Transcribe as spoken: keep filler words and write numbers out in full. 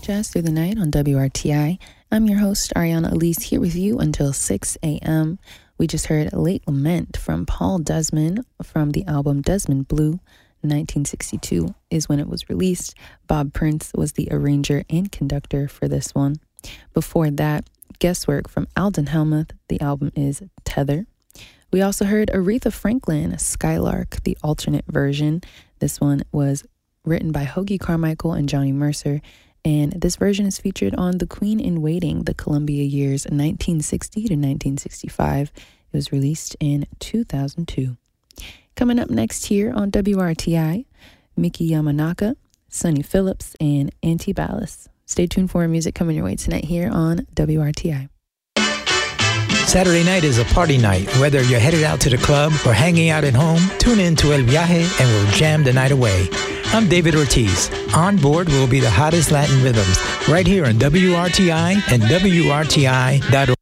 Jazz Through the Night on W R T I. I'm your host, Ariana Elise, here with you until six a.m. We just heard Late Lament from Paul Desmond from the album Desmond Blue. nineteen sixty-two is when it was released. Bob Prince was the arranger and conductor for this one. Before that, Guesswork from Alden Helmuth. The album is Tether. We also heard Aretha Franklin, Skylark, the alternate version. This one was written by Hoagy Carmichael and Johnny Mercer, and this version is featured on The Queen in Waiting, the Columbia years nineteen sixty to nineteen sixty-five. It was released in two thousand two. Coming up next here on W R T I, Miki Yamanaka, Sonny Phillips, and Auntie Ballas. Stay tuned for music coming your way tonight here on W R T I. Saturday night is a party night. Whether you're headed out to the club or hanging out at home, tune in to El Viaje and we'll jam the night away. I'm David Ortiz. On board will be the hottest Latin rhythms right here on W R T I and W R T I dot org.